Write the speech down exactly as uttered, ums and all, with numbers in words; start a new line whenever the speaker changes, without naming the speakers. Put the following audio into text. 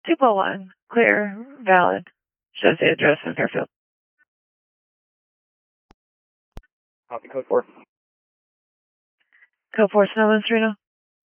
two oh one. Clear. Valid. Shows the address in Fairfield.
Copy code four.
Code four, Snowlands, Reno.